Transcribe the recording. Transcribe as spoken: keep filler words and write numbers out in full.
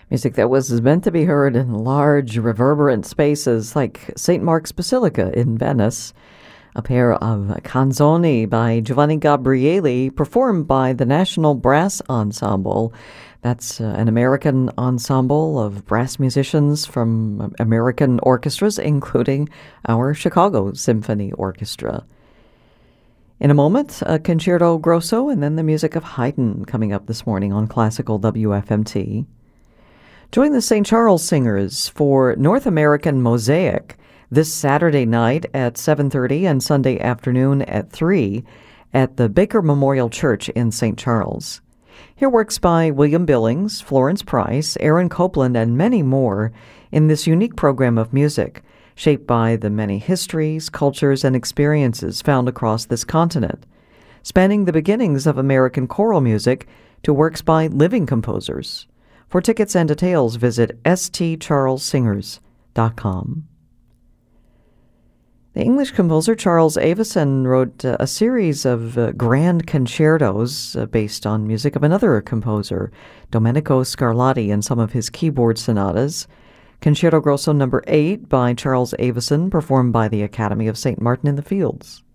Music that was meant to be heard in large, reverberant spaces like Saint Mark's Basilica in Venice. A pair of canzoni by Giovanni Gabrieli performed by the National Brass Ensemble. That's uh, an American ensemble of brass musicians from American orchestras, including our Chicago Symphony Orchestra. In a moment, a concerto grosso and then the music of Haydn coming up this morning on Classical W F M T. Join the Saint Charles Singers for North American Mosaic this Saturday night at seven thirty and Sunday afternoon at three at the Baker Memorial Church in Saint Charles. Hear works by William Billings, Florence Price, Aaron Copland, and many more in this unique program of music, shaped by the many histories, cultures, and experiences found across this continent, spanning the beginnings of American choral music to works by living composers. For tickets and details, visit s t charles singers dot com. The English composer Charles Avison wrote uh, a series of uh, grand concertos uh, based on music of another composer, Domenico Scarlatti, and some of his keyboard sonatas. Concerto Grosso number eight by Charles Avison, performed by the Academy of Saint Martin in the Fields.